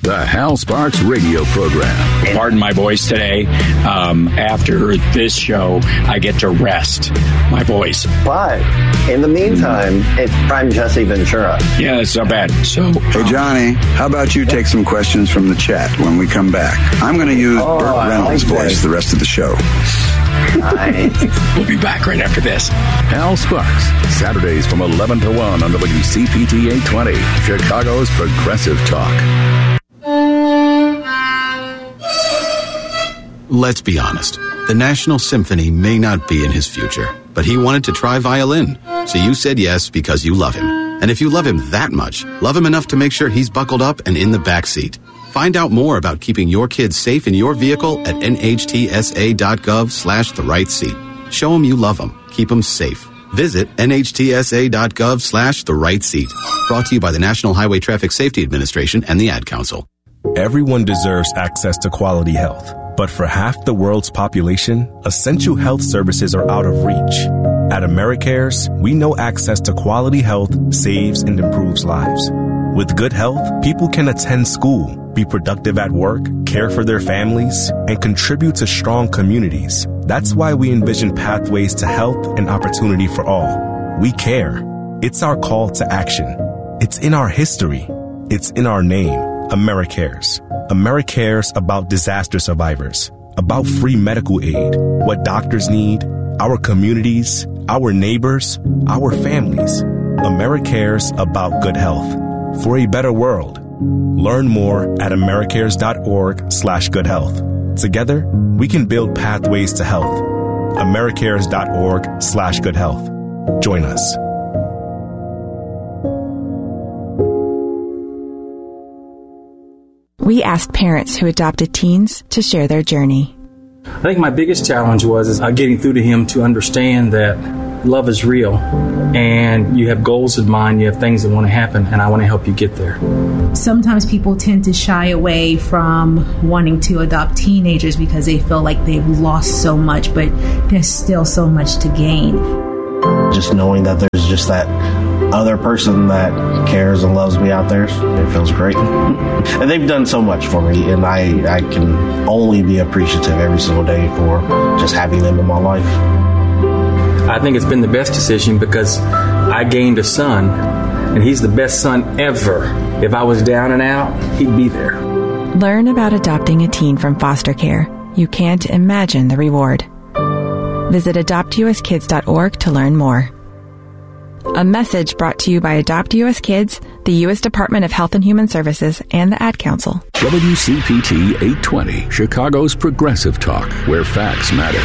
the Hal Sparks radio program. Pardon my voice today. After this show, I get to rest my voice. But in the meantime, it's Prime Jesse Ventura. Yeah, it's not bad. So, hey, Johnny, how about you take some questions from the chat when we come back? I'm going to use Burt Reynolds' voice the rest of the show. Nice. We'll be back right after this. Hal Sparks, Saturdays from 11 to 1 on WCPT 820, Chicago's Progressive Talk. Let's be honest. The National Symphony may not be in his future, but he wanted to try violin. So you said yes because you love him. And if you love him that much, love him enough to make sure he's buckled up and in the back seat. Find out more about keeping your kids safe in your vehicle at nhtsa.gov/the-right-seat. Show him you love him. Keep him safe. Visit nhtsa.gov/the-right-seat. Brought to you by the National Highway Traffic Safety Administration and the Ad Council. Everyone deserves access to quality health. But for half the world's population, essential health services are out of reach. At AmeriCares, we know access to quality health saves and improves lives. With good health, people can attend school, be productive at work, care for their families, and contribute to strong communities. That's why we envision pathways to health and opportunity for all. We care. It's our call to action. It's in our history. It's in our name, AmeriCares. AmeriCares about disaster survivors, about free medical aid, what doctors need, our communities, our neighbors, our families. AmeriCares about good health. For a better world. Learn more at americares.org/goodhealth. Together, we can build pathways to health. americares.org/goodhealth. Join us. We asked parents who adopted teens to share their journey. I think my biggest challenge was getting through to him to understand that love is real and you have goals in mind, you have things that want to happen, and I want to help you get there. Sometimes people tend to shy away from wanting to adopt teenagers because they feel like they've lost so much, but there's still so much to gain. Just knowing that there's just that other person that cares and loves me out there, it feels great. And they've done so much for me, and I can only be appreciative every single day for just having them in my life. I think it's been the best decision because I gained a son, and he's the best son ever. If I was down and out, he'd be there. Learn about adopting a teen from foster care. You can't imagine the reward. Visit adoptuskids.org to learn more. A message brought to you by Adopt U.S. Kids, the U.S. Department of Health and Human Services, and the Ad Council. WCPT 820, Chicago's Progressive Talk, where facts matter.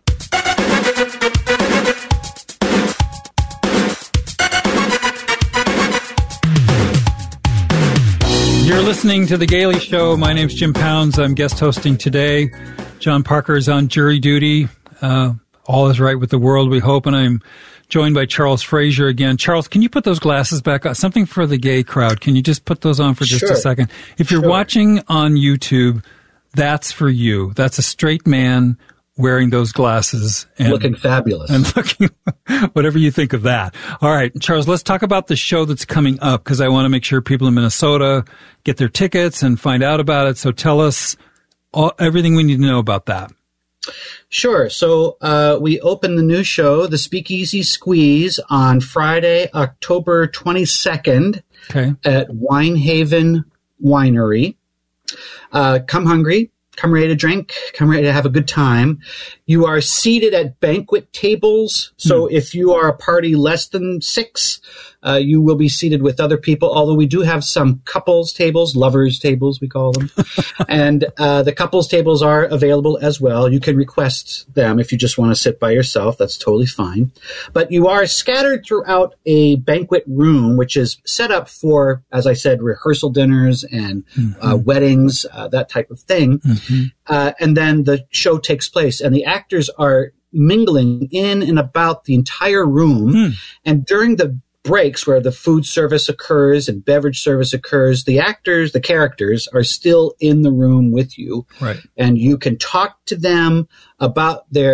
You're listening to The Gailey Show. My name's Jim Pounds. I'm guest hosting today. John Parker is on jury duty. All is right with the world, we hope, and I'm joined by Charles Frazier again. Charles, can you put those glasses back on? Something for the gay crowd. Can you just put those on for just a second? If you're watching on YouTube, that's for you. That's a straight man wearing those glasses. And looking fabulous. And looking, whatever you think of that. All right, Charles, let's talk about the show that's coming up, because I want to make sure people in Minnesota get their tickets and find out about it. So tell us everything we need to know about that. Sure. So we open the new show, The Speakeasy Squeeze, on Friday, October 22nd at Winehaven Winery. Come hungry, come ready to drink, come ready to have a good time. You are seated at banquet tables. So if you are a party less than 6, you will be seated with other people, although we do have some couples tables, lovers tables, we call them. And the couples tables are available as well. You can request them if you just want to sit by yourself. That's totally fine. But you are scattered throughout a banquet room, which is set up for, as I said, rehearsal dinners and weddings, that type of thing. And then the show takes place, and the actors are mingling in and about the entire room. And during the breaks where the food service occurs and beverage service occurs, the actors, the characters are still in the room with you. Right. And you can talk to them about their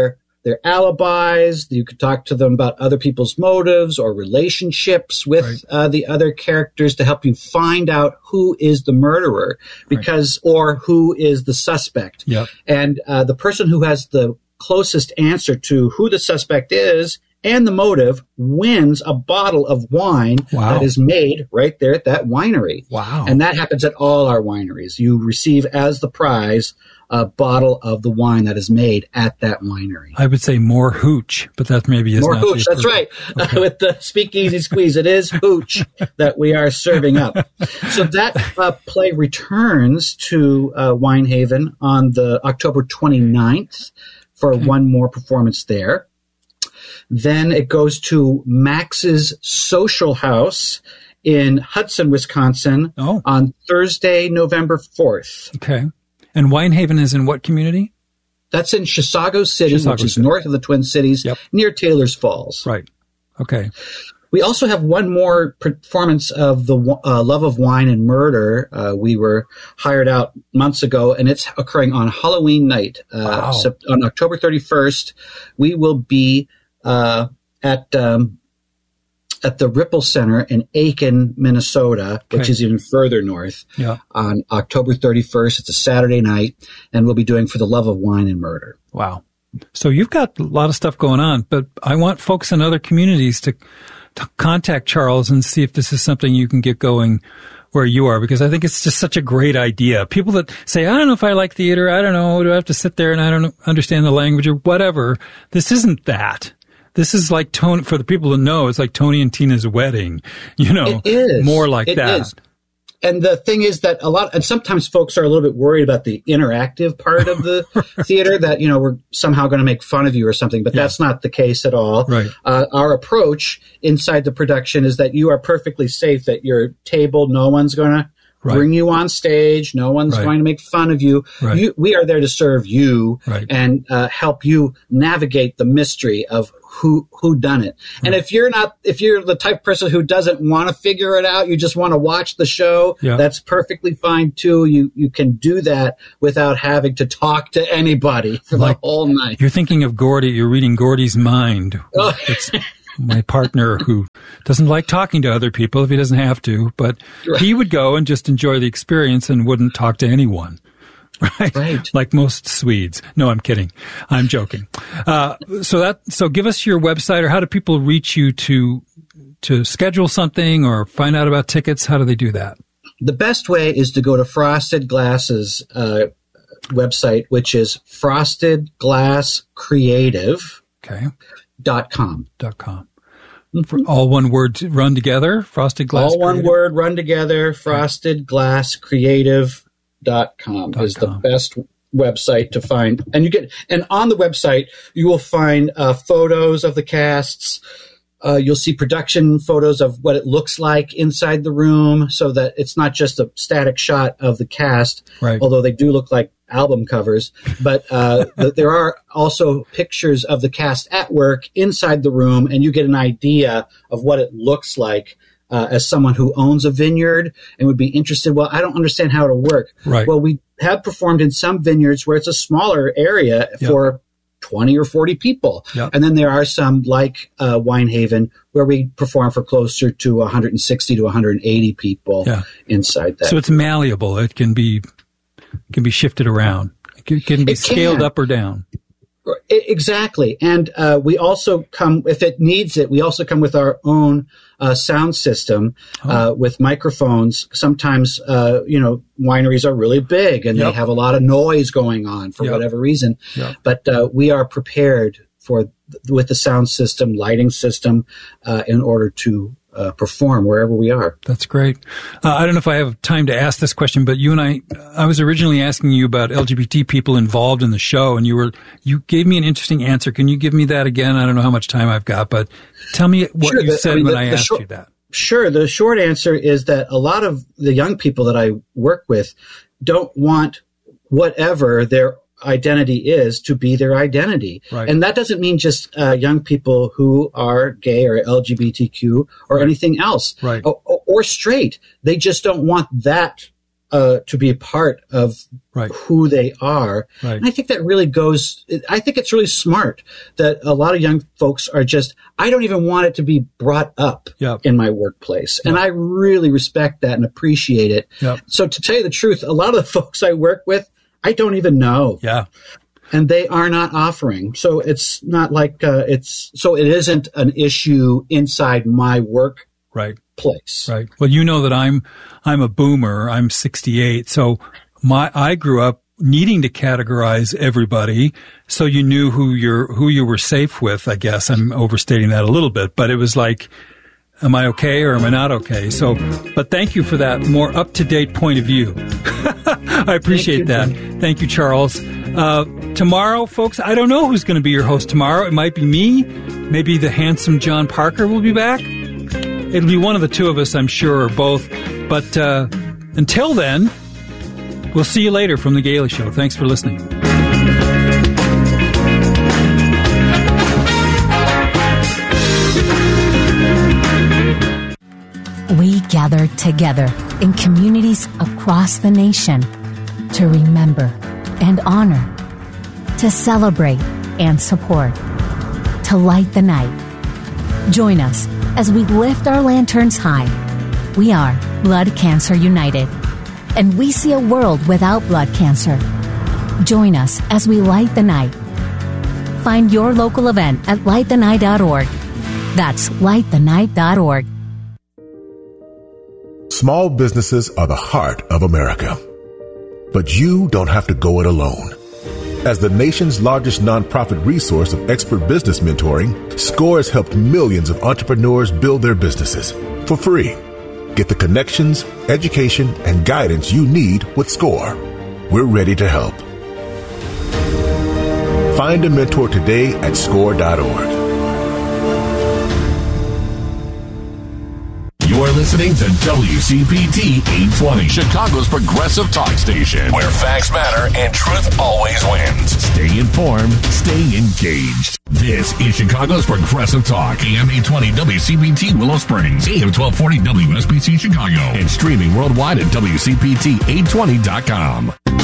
their alibis. You could talk to them about other people's motives or relationships with the other characters to help you find out who is the murderer or who is the suspect. Yep. And the person who has the closest answer to who the suspect is and the motive wins a bottle of wine that is made right there at that winery. Wow. And that happens at all our wineries. You receive as the prize a bottle of the wine that is made at that winery. I would say more hooch, but that maybe is more not hooch. That's right. Okay. With the Speakeasy Squeeze, it is hooch that we are serving up. So that play returns to Winehaven on the October 29th for one more performance there. Then it goes to Max's Social House in Hudson, Wisconsin on Thursday, November 4th. Okay. And Winehaven is in what community? That's in Chisago City, which is north of the Twin Cities, near Taylor's Falls. Right. Okay. We also have one more performance of the Love of Wine and Murder. We were hired out months ago, and it's occurring on Halloween night. On October 31st, we will be at the Ripple Center in Aiken, Minnesota, which is even further north, on October 31st. It's a Saturday night, and we'll be doing For the Love of Wine and Murder. Wow. So you've got a lot of stuff going on, but I want folks in other communities to contact Charles and see if this is something you can get going where you are, because I think it's just such a great idea. People that say, I don't know if I like theater, I don't know, do I have to sit there and I don't understand the language or whatever. This isn't that. This is like Tony, for the people to know, it's like Tony and Tina's wedding, it is. More like that. Is. And the thing is that sometimes folks are a little bit worried about the interactive part of the theater, that, we're somehow going to make fun of you or something, but that's not the case at all. Right. Our approach inside the production is that you are perfectly safe, that your table, no one's going to bring you on stage. No one's going to make fun of you. We are there to serve you and help you navigate the mystery of who done it. And if you're the type of person who doesn't want to figure it out, you just want to watch the show, that's perfectly fine too. You can do that without having to talk to anybody for the whole night. You're thinking of Gordy. You're reading Gordy's mind. It's my partner who doesn't like talking to other people if he doesn't have to, but he would go and just enjoy the experience and wouldn't talk to anyone. Right. Like most Swedes. No, I'm kidding. I'm joking. So give us your website, or how do people reach you to schedule something or find out about tickets? How do they do that? The best way is to go to Frosted Glass's website, which is frostedglasscreative.com. For all one word run together, Frosted Glass All one word run together, frostedglasscreative.com is the best website to find. And on the website, you will find photos of the casts. You'll see production photos of what it looks like inside the room, so that it's not just a static shot of the cast, although they do look like album covers. But there are also pictures of the cast at work inside the room, and you get an idea of what it looks like as someone who owns a vineyard and would be interested. Well, I don't understand how it'll work. Well, we have performed in some vineyards where it's a smaller area for 20 or 40 people. And then there are some like Winehaven where we perform for closer to 160 to 180 people inside that. So it's malleable. It can be shifted around. It can be scaled up or down. Exactly. And we also come, if it needs it, we also come with our own sound system with microphones. Sometimes, wineries are really big and they have a lot of noise going on for whatever reason. But we are prepared with the sound system, lighting system, in order to perform wherever we are. That's great. I don't know if I have time to ask this question, but I was originally asking you about LGBT people involved in the show, and you gave me an interesting answer. Can you give me that again? I don't know how much time I've got, but tell me what you said when I asked you that. Sure. The short answer is that a lot of the young people that I work with don't want whatever their identity is to be their identity. And that doesn't mean just young people who are gay or LGBTQ or anything else or straight. They just don't want that to be a part of who they are. Right. And I think that really I think it's really smart that a lot of young folks are just, I don't even want it to be brought up in my workplace. And I really respect that and appreciate it. So to tell you the truth, a lot of the folks I work with, I don't even know. And they are not offering. So it's not like it isn't an issue inside my work place. Right. Well, you know that I'm a boomer. I'm 68. So I grew up needing to categorize everybody so you knew who you were safe with, I guess. I'm overstating that a little bit, but it was like, am I okay or am I not okay? So, but thank you for that more up-to-date point of view. I appreciate that. Thank you, Charles. Tomorrow, folks, I don't know who's going to be your host tomorrow. It might be me. Maybe the handsome John Parker will be back. It'll be one of the two of us, I'm sure, or both. But until then, we'll see you later from The Gailey Show. Thanks for listening. We gather together in communities across the nation to remember and honor, to celebrate and support, to light the night. Join us as we lift our lanterns high. We are Blood Cancer United, and we see a world without blood cancer. Join us as we light the night. Find your local event at lightthenight.org. That's lightthenight.org. Small businesses are the heart of America. But you don't have to go it alone. As the nation's largest nonprofit resource of expert business mentoring, SCORE has helped millions of entrepreneurs build their businesses for free. Get the connections, education, and guidance you need with SCORE. We're ready to help. Find a mentor today at SCORE.org. You're listening to WCPT 820, Chicago's progressive talk station, where facts matter and truth always wins. Stay informed, stay engaged. This is Chicago's progressive talk, AM 820 WCPT Willow Springs, AM 1240 WSBC Chicago, and streaming worldwide at WCPT820.com.